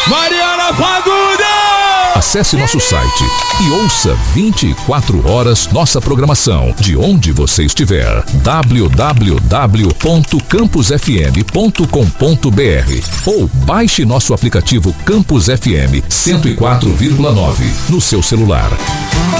Mariana Fagundes! Acesse nosso site e ouça 24 horas nossa programação de onde você estiver. www.campusfm.com.br ou baixe nosso aplicativo Campus FM 104,9 no seu celular.